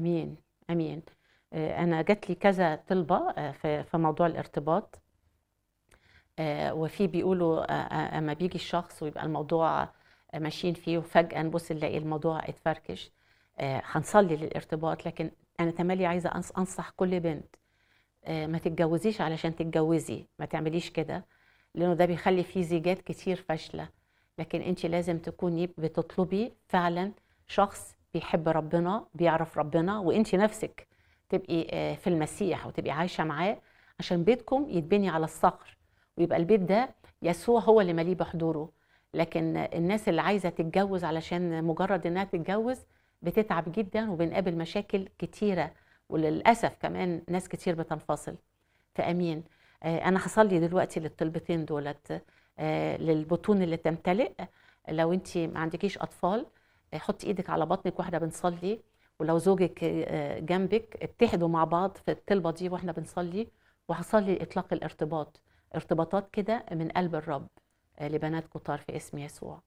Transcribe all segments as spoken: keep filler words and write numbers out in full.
امين امين. آه، انا جات لي كذا طلبه آه، في في موضوع الارتباط. آه، وفي بيقولوا آه، آه، اما بيجي الشخص ويبقى الموضوع آه، ماشيين فيه وفجاه نبص نلاقي الموضوع اتفركش. آه، هنصلي للارتباط، لكن انا تملي عايزه أنص- انصح كل بنت آه، ما تتجوزيش علشان تتجوزي، ما تعمليش كده، لانه ده بيخلي فيه زيجات كتير فاشله. لكن انت لازم تكوني بتطلبي فعلا شخص بيحب ربنا، بيعرف ربنا، وانت نفسك تبقي آه، في المسيح وتبقي عايشه معاه، عشان بيتكم يتبني على الصخر، ويبقى البيت ده يسوع هو اللي مليه بحضوره. لكن الناس اللي عايزه تتجوز علشان مجرد انها تتجوز بتتعب جدا وبنقابل مشاكل كتيره، وللاسف كمان ناس كتير بتنفصل. فامين. آه، انا هصلي دلوقتي للطلبتين دولت، آه، للبطون اللي تمتلئ. لو انت ما عندكيش اطفال آه، حطي ايدك على بطنك واحنا بنصلي، ولو زوجك آه، جنبك اتحدوا مع بعض في الطلبه دي واحنا بنصلي. وهصلي اطلاق الارتباط، ارتباطات كده من قلب الرب آه، لبنات كتار في اسم يسوع.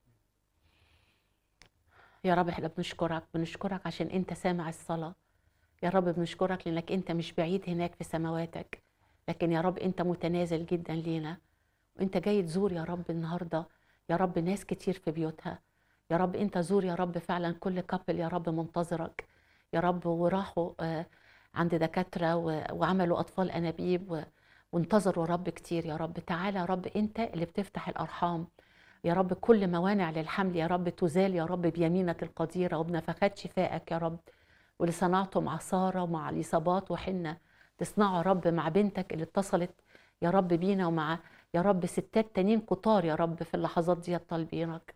يا رب احنا بنشكرك بنشكرك عشان انت سامع الصلاه. يا رب بنشكرك لانك انت مش بعيد هناك في سماواتك، لكن يا رب انت متنازل جدا لينا، وانت جاي تزور يا رب النهارده يا رب ناس كتير في بيوتها. يا رب انت زور يا رب فعلا كل كابل يا رب منتظرك يا رب، وراحوا آه، عند دكاتره و- وعملوا اطفال انابيب و- وانتظروا يا رب كتير. يا رب تعالى يا رب انت اللي بتفتح الارحام. يا رب كل موانع للحمل يا رب تزال يا رب بيمينك القديره وبنفخات شفائك يا رب. واللي صنعته مع ساره ومع اليصابات وحنه تصنعه يا رب مع بنتك اللي اتصلت يا رب بينا، ومع يا رب ستات تانيين كتار يا رب في اللحظات دي طالبينك.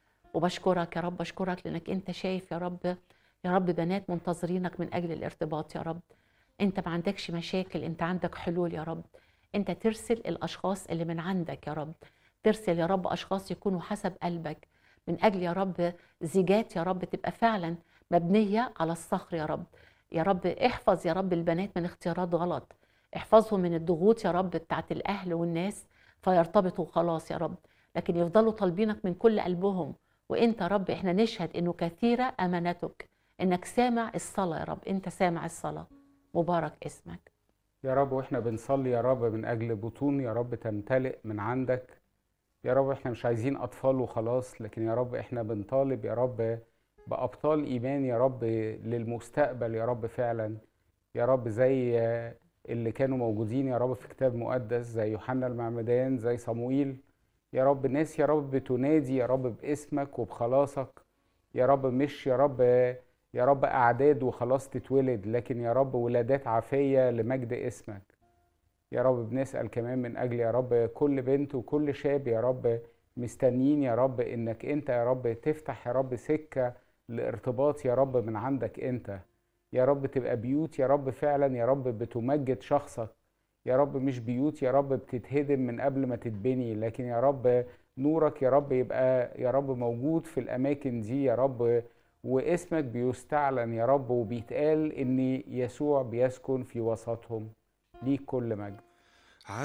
وبشكرك يا رب، اشكرك لانك انت شايف يا رب، يا رب بنات منتظرينك من اجل الارتباط يا رب. انت ما عندكش مشاكل، انت عندك حلول يا رب. انت ترسل الاشخاص اللي من عندك يا رب، ترسل يا رب اشخاص يكونوا حسب قلبك من اجل يا رب زيجات يا رب تبقى فعلا مبنية على الصخر يا رب. يا رب احفظ يا رب البنات من اختيارات غلط، احفظهم من الضغوط يا رب بتاعت الاهل والناس فيرتبطوا خلاص يا رب، لكن يفضلوا طالبينك من كل قلبهم. وانت يا رب احنا نشهد انه كثيرة امانتك، انك سامع الصلاة يا رب، انت سامع الصلاة. مبارك اسمك. يا رب واحنا بنصلي يا رب من اجل بطون يا رب تمتلئ من عندك. يا رب احنا مش عايزين اطفال وخلاص، لكن يا رب احنا بنطالب يا رب بابطال ايمان يا رب للمستقبل يا رب فعلا. يا رب زي اللي كانوا موجودين يا رب في كتاب مقدس، زي يوحنا المعمدان، زي صموئيل. يا رب ناس يا رب بتنادي يا رب باسمك وبخلاصك. يا رب مش يا رب يا رب أعداد وخلاص تتولد، لكن يا رب ولادات عافية لمجد اسمك. يا رب بنسأل كمان من أجل يا رب كل بنت وكل شاب يا رب مستنيين يا رب إنك أنت يا رب تفتح يا رب سكة لارتباط يا رب من عندك أنت. يا رب تبقى بيوت يا رب فعلا يا رب بتمجد شخصك. يا رب مش بيوت يا رب بتتهدم من قبل ما تتبني، لكن يا رب نورك يا رب يبقى يا رب موجود في الأماكن دي يا رب، واسمك بيستعلن يا رب وبيتقال إن يسوع بيسكن في وسطهم. ليك كل مجد.